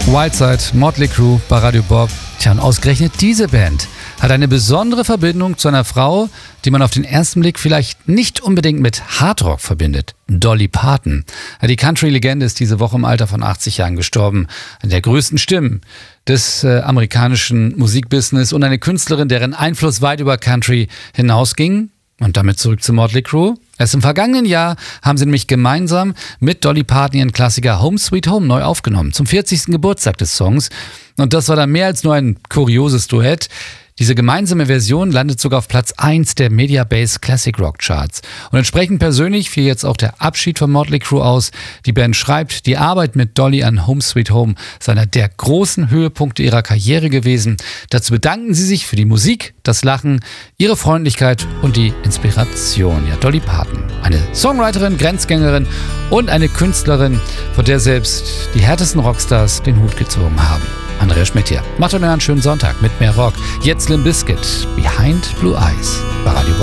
Wildside, Motley Crue bei Radio Bob. Tja, und ausgerechnet diese Band hat eine besondere Verbindung zu einer Frau, die man auf den ersten Blick vielleicht nicht unbedingt mit Hardrock verbindet. Dolly Parton. Die Country-Legende ist diese Woche im Alter von 80 Jahren gestorben. Eine der größten Stimmen des amerikanischen Musikbusiness und eine Künstlerin, deren Einfluss weit über Country hinausging. Und damit zurück zu Motley Crue. Erst im vergangenen Jahr haben sie nämlich gemeinsam mit Dolly Parton ihren Klassiker Home Sweet Home neu aufgenommen, zum 40. Geburtstag des Songs. Und das war dann mehr als nur ein kurioses Duett. Diese gemeinsame Version landet sogar auf Platz 1 der Mediabase Classic Rock Charts. Und entsprechend persönlich fiel jetzt auch der Abschied von Motley Crue aus. Die Band schreibt, die Arbeit mit Dolly an Home Sweet Home sei einer der großen Höhepunkte ihrer Karriere gewesen. Dazu bedanken sie sich für die Musik, das Lachen, ihre Freundlichkeit und die Inspiration. Ja, Dolly Parton, eine Songwriterin, Grenzgängerin und eine Künstlerin, von der selbst die härtesten Rockstars den Hut gezogen haben. Andreas Schmidt hier. Macht euch einen schönen Sonntag mit mehr Rock. Jetzt Limp Bizkit, Behind Blue Eyes bei Radio